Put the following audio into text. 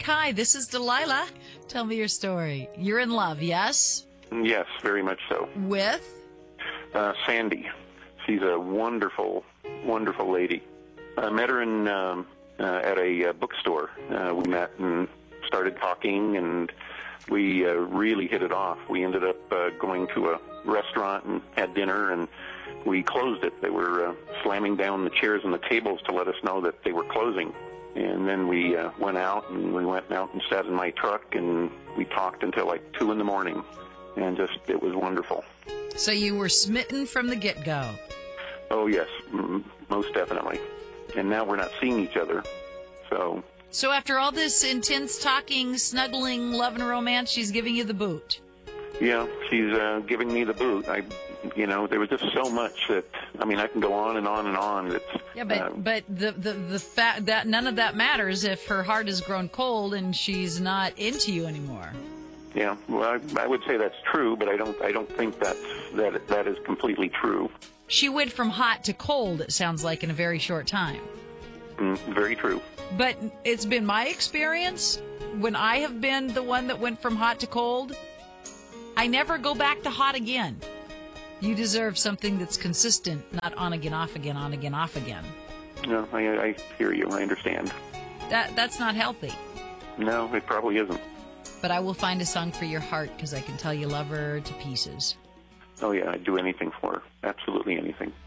Hi, this is Delilah. Tell me your story. You're in love, yes? Yes, very much so. With? Sandy. She's a wonderful, wonderful lady. I met her at a bookstore. We met and started talking, and we really hit it off. We ended up going to a restaurant and had dinner, and we closed it. They were slamming down the chairs and the tables to let us know that they were closing. And then we went out, and we went out and sat in my truck, and we talked until like 2 in the morning. And just, it was wonderful. So you were smitten from the get-go. Oh, yes, most definitely. And now we're not seeing each other, so... So after all this intense talking, snuggling, love and romance, she's giving you the boot. Yeah, she's giving me the boot. There was just so much that, I can go on and on and on. Yeah, but the fact that none of that matters if her heart has grown cold and she's not into you anymore. Yeah, well, I would say that's true, but I don't think that is completely true. She went from hot to cold, it sounds like, in a very short time. Very true. But it's been my experience, when I have been the one that went from hot to cold, I never go back to hot again. You deserve something that's consistent, not on again, off again, on again, off again. No, I hear you. I understand. That's not healthy. No, it probably isn't. But I will find a song for your heart because I can tell you love her to pieces. Oh, yeah, I'd do anything for her. Absolutely anything.